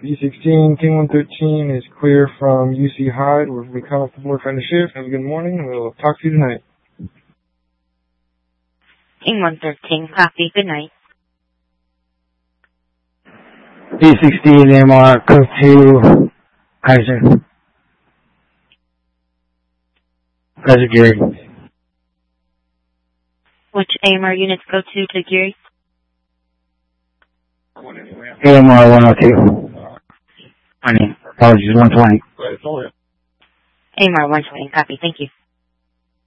B16, King 113 is clear from UC Hyde. We're comfortable for the shift. Have a good morning. We'll talk to you tonight. King 113, copy. Good night. B16, AMR, code to Kaiser. Kaiser Geary. Which AMR units go to Geary? AMR 102. Apologies, 120. AMR 120, copy. Thank you.